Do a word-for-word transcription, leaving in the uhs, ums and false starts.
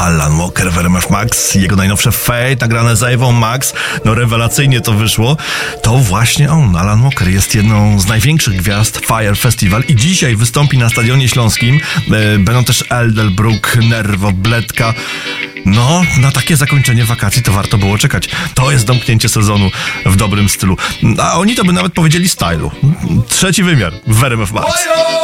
Alan Walker w R M F Max, jego najnowsze Fate, nagrane z Ewą Max, no rewelacyjnie to wyszło. To właśnie on, Alan Walker, jest jedną z największych gwiazd Fire Festival i dzisiaj wystąpi na Stadionie Śląskim. E, będą też Elderbrook, Nervo, Bledka. No, na takie zakończenie wakacji to warto było czekać. To jest domknięcie sezonu w dobrym stylu. A oni to by nawet powiedzieli stylu. Trzeci wymiar w R M F Max.